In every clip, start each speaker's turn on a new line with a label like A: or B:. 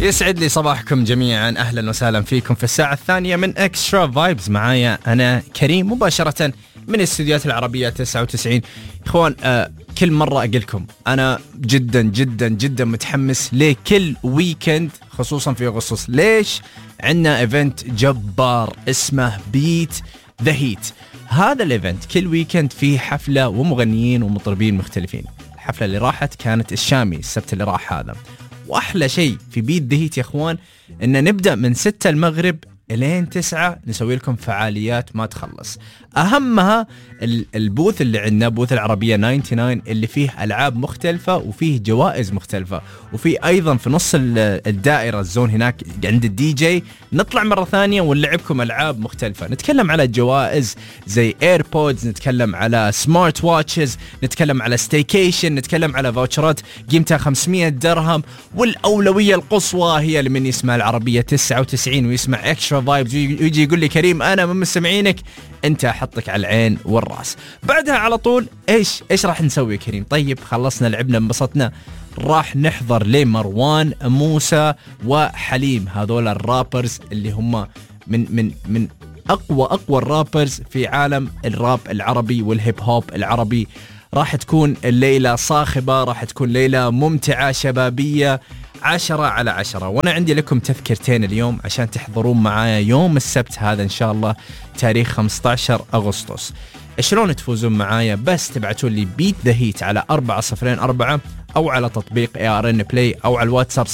A: يسعد لي صباحكم جميعا، أهلا وسهلا فيكم في الساعة الثانية من إكسترا فايبز. معايا أنا كريم مباشرة من الاستديوهات العربية 99. إخوان، كل مرة أقولكم أنا جدا جدا جدا متحمس لكل ويكند خصوصا في أغسطس. ليش؟ عندنا إيفنت جبار اسمه بيت ذا هيت. هذا الإيفنت كل ويكند فيه حفلة ومغنيين ومطربين مختلفين. الحفلة اللي راحت كانت الشامي السبت اللي راح هذا. وأحلى شيء في بيت ذا هيت يا إخوان إن نبدأ من 6 المغرب إلين 9 نسوي لكم فعاليات ما تخلص. أهمها البوث اللي عندنا، بوث العربية 99 اللي فيه ألعاب مختلفة وفيه جوائز مختلفة، وفيه أيضا في نص الدائرة الزون هناك عند الدي جي نطلع مرة ثانية ونلعبكم ألعاب مختلفة. نتكلم على جوائز زي ايربودز، نتكلم على سمارت واتشز، نتكلم على ستيكيشن، نتكلم على فاوتشرات قيمتها 500 درهم. والأولوية القصوى هي لمن يسمع العربية 99 ويسمع اكسترا فايبز ويجي يقول لي كريم أنا من مستمعينك، أنت أحطك على العين والرأس. بعدها على طول إيش راح نسوي كريم؟ طيب خلصنا لعبنا انبسطنا، راح نحضر لمروان موسى وحليم، هذول الرابرز اللي هم من أقوى الرابرز في عالم الراب العربي والهيب هوب العربي. راح تكون الليلة صاخبة، راح تكون ليلة ممتعة شبابية 10/10. وانا عندي لكم تذكرتين اليوم عشان تحضرون معايا يوم السبت هذا ان شاء الله تاريخ 15 أغسطس. شلون تفوزون معايا؟ بس تبعتون لي بيت ذا هيت على 4004 او على تطبيق ARN بلاي او على الواتساب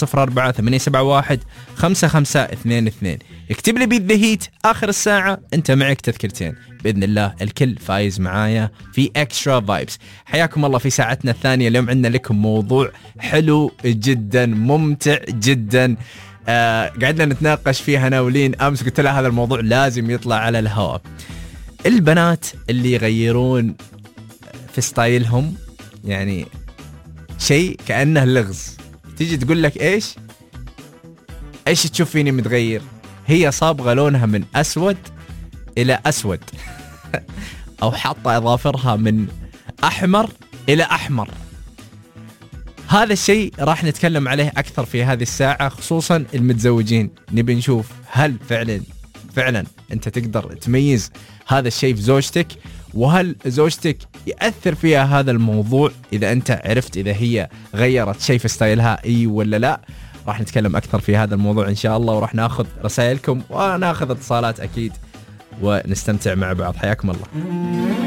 A: 04-871-5522. اكتب لي بيت ذا هيت، اخر الساعة انت معك تذكرتين باذن الله. الكل فايز معايا في اكسترا فايبس. حياكم الله في ساعتنا الثانية. اليوم عندنا لكم موضوع حلو جدا ممتع جدا. قعدنا نتناقش فيها انا ولين امس، قلت لها هذا الموضوع لازم يطلع على الهواء. البنات اللي يغيرون في ستايلهم، يعني شيء كأنه لغز. تيجي تقول لك ايش تشوف فيني متغير؟ هي صابغة لونها من أسود إلى أسود أو حاطة أظافرها من أحمر إلى أحمر. هذا الشيء راح نتكلم عليه أكثر في هذه الساعة، خصوصا المتزوجين. نبي نشوف هل فعلا أنت تقدر تميز هذا الشيء في زوجتك، وهل زوجتك يأثر فيها هذا الموضوع إذا أنت عرفت إذا هي غيرت شيء في ستايلها ولا لا. راح نتكلم أكثر في هذا الموضوع إن شاء الله، وراح ناخذ رسائلكم وناخذ اتصالات أكيد ونستمتع مع بعض. حياكم الله.